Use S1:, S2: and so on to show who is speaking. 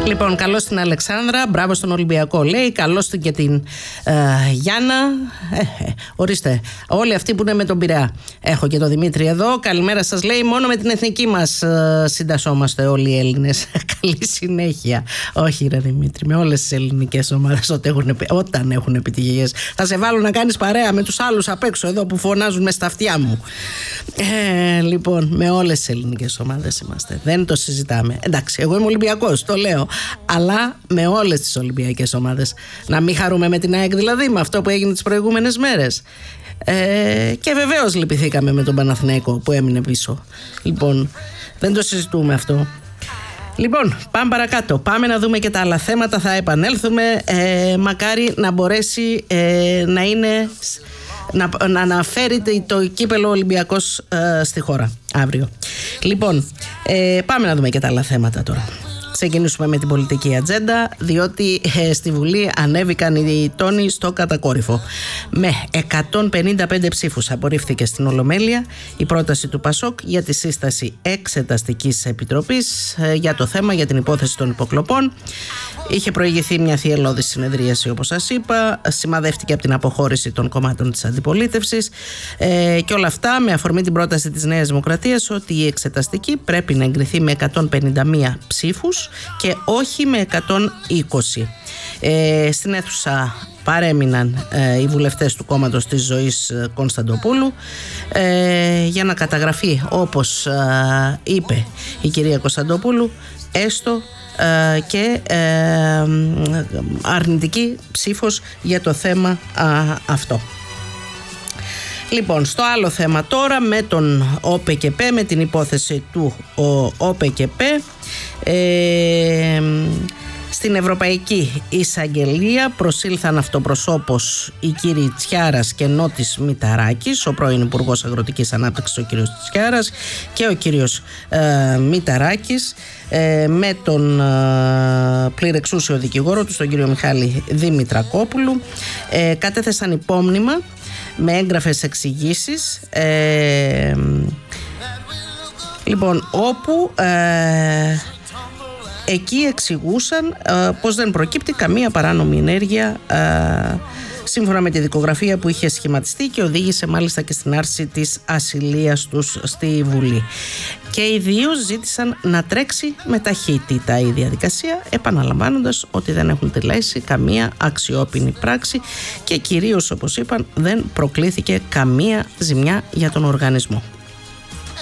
S1: Λοιπόν, καλώς την Αλεξάνδρα, μπράβο στον Ολυμπιακό λέει, καλώς και την Γιάννα. Ορίστε, όλοι αυτοί που είναι με τον Πειραιά. Έχω και τον Δημήτρη εδώ, καλημέρα σας λέει, μόνο με την εθνική μας συντασσόμαστε όλοι οι Έλληνες. Καλή συνέχεια. Όχι ρε Δημήτρη, με όλες τις ελληνικές ομάδες όταν έχουν επιτυχίες. Θα σε βάλω να κάνεις παρέα με τους άλλους απ' έξω εδώ που φωνάζουν μες στα αυτιά μου. Λοιπόν, με όλες τις ελληνικές ομάδες είμαστε, δεν το συζητάμε. Εντάξει, εγώ είμαι Ολυμπιακός, το λέω. Αλλά με όλες τις Ολυμπιακές ομάδες. Να μην χαρούμε με την ΑΕΚ δηλαδή, με αυτό που έγινε τις προηγούμενες μέρες. Και βεβαίως λυπηθήκαμε με τον Παναθηναϊκό που έμεινε πίσω. Λοιπόν, δεν το συζητούμε αυτό. Λοιπόν, πάμε παρακάτω. Πάμε να δούμε και τα άλλα θέματα. Θα επανέλθουμε. Μακάρι να μπορέσει να είναι... να αναφέρει το κύπελο Ολυμπιακός στη χώρα αύριο. Λοιπόν, πάμε να δούμε και τα άλλα θέματα τώρα. Ξεκινήσουμε με την πολιτική ατζέντα, διότι στη Βουλή ανέβηκαν οι τόνοι στο κατακόρυφο. Με 155 ψήφους απορρίφθηκε στην Ολομέλεια η πρόταση του ΠΑΣΟΚ για τη σύσταση εξεταστικής επιτροπής για το θέμα, για την υπόθεση των υποκλοπών. Είχε προηγηθεί μια θυελλώδη συνεδρίαση, όπως σας είπα, σημαδεύτηκε από την αποχώρηση των κομμάτων της αντιπολίτευσης και όλα αυτά με αφορμή την πρόταση της Νέας Δημοκρατίας ότι η εξεταστική πρέπει να εγκριθεί με 151 ψήφους και όχι με 120. Στην αίθουσα παρέμειναν οι βουλευτές του κόμματος της Ζωής Κωνσταντοπούλου για να καταγραφεί, όπως είπε η κυρία Κωνσταντοπούλου, έστω και αρνητική ψήφος για το θέμα αυτό. Λοιπόν, στο άλλο θέμα τώρα, με τον ΟΠΕΚΕΠ, με την υπόθεση του ΟΠΕΚΕΠ, στην Ευρωπαϊκή Εισαγγελία προσήλθαν αυτοπροσώπως οι κύριοι Τσιάρας και Νότης Μηταράκης, ο πρώην Υπουργός Αγροτικής Ανάπτυξης ο κύριος Τσιάρας και ο κύριος Μηταράκης, με τον πληρεξούσιο δικηγόρο του, τον κύριο Μιχάλη Δημητρακόπουλου. Κατέθεσαν υπόμνημα με έγγραφες εξηγήσεις, λοιπόν, όπου εκεί εξηγούσαν πως δεν προκύπτει καμία παράνομη ενέργεια σύμφωνα με τη δικογραφία που είχε σχηματιστεί και οδήγησε μάλιστα και στην άρση της ασυλίας τους στη Βουλή. Και οι δύο ζήτησαν να τρέξει με ταχύτητα η διαδικασία, επαναλαμβάνοντας ότι δεν έχουν τελέσει καμία αξιόπινη πράξη και κυρίως, όπως είπαν, δεν προκλήθηκε καμία ζημιά για τον οργανισμό.